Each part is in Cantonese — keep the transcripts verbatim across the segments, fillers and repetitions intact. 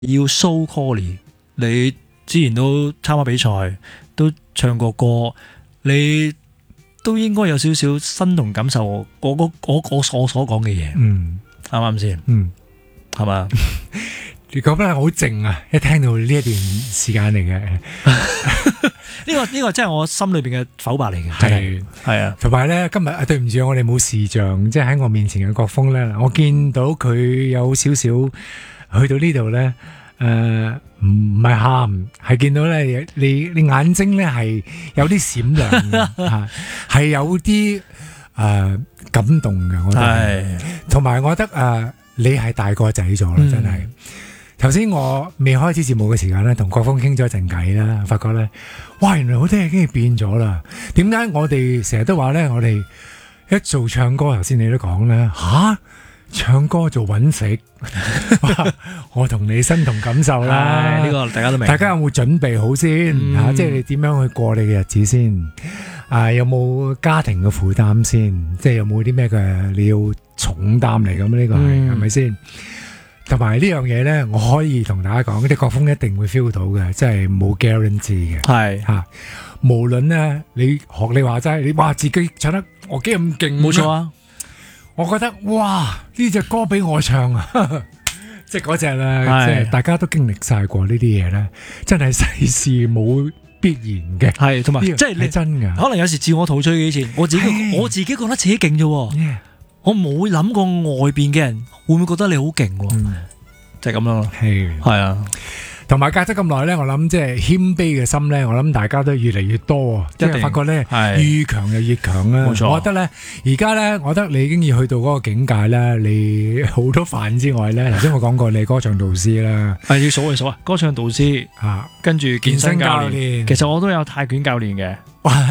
要 show quality，你之前都參加比賽，都唱過歌，你都應該有少少身同感受我我我我我所所講嘅嘢， 嗯， 啱唔啱先？ 嗯， 係嘛？ 你覺得好靜啊！一聽到呢一段時間嚟嘅， 呢個呢個真係我心裏邊嘅剖白嚟嘅， 係係啊。 同埋咧，今日啊，對唔住，我哋冇視像，即係喺我面前嘅國峰咧，我見到佢有少少去到呢度咧，誒唔唔係喊，係見到咧，你你眼睛咧係有啲閃亮嘅，嚇係有啲誒、呃、感動嘅，我覺得係。同埋我覺得誒、呃，你係大個仔咗啦，真係。頭先我未開始節目嘅時間咧，同國峰傾咗一陣偈啦，發覺咧，哇，原來好多嘢已經變咗啦。點解我哋成日都話咧，我哋一做唱歌，頭先你都講咧，吓唱歌做揾食，我同你身同感受啦。 呢個大家都明。 大家有冇準備好先？ 嗯吓，即係你點樣去過你嘅日子先？啊，有冇家庭嘅負擔先？即係有冇啲咩嘅你要重擔嚟咁？呢個係係咪先？同埋呢樣嘢咧，我可以同大家講，啲國峰一定會 feel 到嘅，即係冇 guarantee 嘅。係吓，無論咧你學你話齋，你話自己唱得我幾咁勁， 冇錯啊！ 我覺得哇，呢隻歌俾我唱啊，即係嗰隻咧，即係大家都經歷晒過呢啲嘢咧，真係世事冇必然嘅。係同埋即係你真㗎， 可能有時自我陶醉嘅以前，我自己我自己覺得自己勁啫。Yeah. 我冇諗過外邊嘅人會唔會覺得你好勁，嗯，就係咁樣咯。係係啊，同埋隔咗咁耐咧，我諗即係謙卑嘅心咧，我諗大家都越嚟越多啊，即係發覺咧越強又越強啦。冇錯，我覺得咧而家咧，我覺得你已經要去到嗰個境界咧，你好多飯之外咧，頭先我講過你歌唱導師啦，係要數一數啊，歌唱導師啊，跟住健身教練，其實我都有泰拳教練嘅。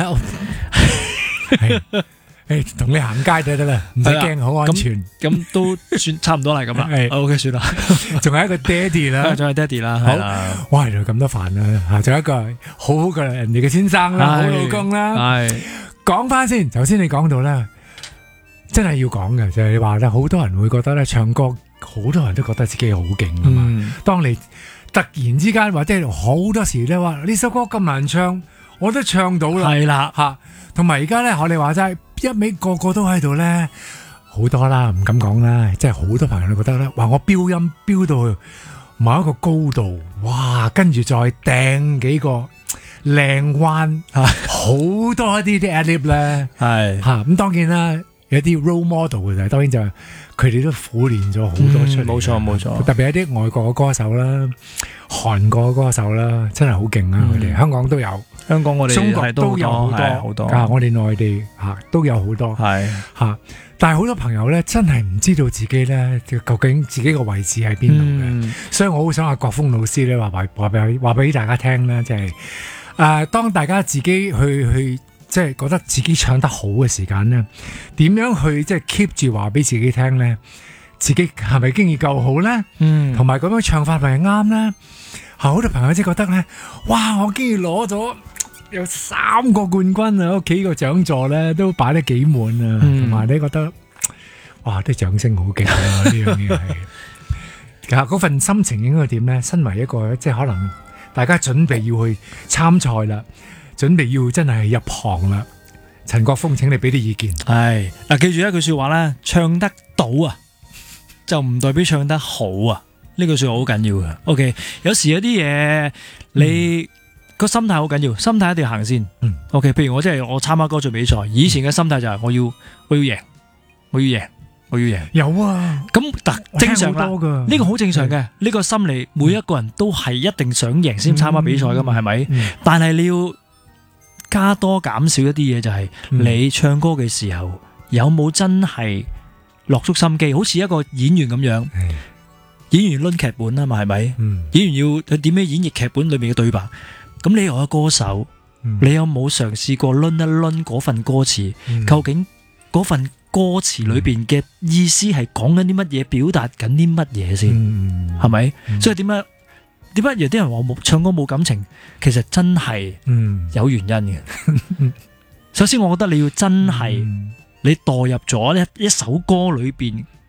誒，同你行街就得啦，唔使驚，好安全。咁都算差唔多啦，咁啦。係 ，OK，算啦。仲係一個爹哋啦，仲係爹哋啦，係啦。哇，原來咁多飯啦，吓，仲有一個好好嘅人哋嘅先生啦，好老公啦。係，講翻先，頭先你講到咧，真係要講嘅就係你話咧，好多人會覺得咧，唱歌好多人都覺得自己好勁噶嘛。當你突然之間或者好多時咧話呢首歌咁難唱，我都唱到啦。係啦，吓，同埋而家咧，學你話齋。一味個個都喺度咧，好多啦，唔敢講啦，即係好多朋友都覺得咧，哇！我飆音飆到某一個高度，哇！跟住再掟幾個靚彎，好多一啲啲 ad-lib 咧，係嚇咁。當然啦，有啲 role model 嘅就係當然就係佢哋都苦練咗好多出嚟。冇錯冇錯，特別一啲外國嘅歌手啦、韓國嘅歌手啦，真係好勁啊！佢哋香港都有。香港我哋中國都有好多好多，啊！我哋內地嚇都有好多，係嚇。但係好多朋友咧，真係唔知道自己咧究竟自己個位置喺邊度嘅。所以我好想阿國峰老師咧話話話俾話俾大家聽啦，即係誒，當大家自己去去即係覺得自己唱得好嘅時間咧，點樣去即係 keep 住話俾自己聽咧？自己係咪經驗夠好咧？嗯，同埋咁樣唱法係咪啱咧？好多朋友即係覺得咧，哇！我竟然攞咗有三個冠軍啊！屋企個獎座咧都擺得幾滿啊，同埋你覺得哇啲掌聲好勁啊！呢樣嘢係，其實嗰份心情應該點咧？身為一個即係可能大家準備要去參賽啦，準備要真係入行啦。陳國峰，請你俾啲意見。係嗱，記住一句說話咧，唱得到啊，就唔代表唱得好啊。呢句說話好緊要嘅。OK， 有時有啲嘢你。嗯個心態好緊要，心態一定要行先。嗯，OK， 譬如我即係我參加歌唱比賽，以前嘅心態就係我要我要贏，我要贏，我要贏。有啊，咁但正常啦，呢個好正常嘅，呢個心理每一個人都係一定想贏先參加比賽噶嘛，係咪？但係你要加多減少一啲嘢，就係你唱歌嘅時候有冇真係落足心機，好似一個演員咁樣。演員論劇本啊嘛，係咪？演員要佢點樣演繹劇本裏面嘅對白。咁你又係歌手，嗯、你有冇嘗試過掄一掄嗰份歌詞？嗯、究竟嗰份歌詞裏邊嘅意思係講緊啲乜嘢，表達緊啲乜嘢先？係咪、嗯？嗯、所以點解點解有啲人話冇唱歌冇感情？其實真係有原因嘅。嗯、首先，我覺得你要真係、嗯、你墮入咗一一首歌裏邊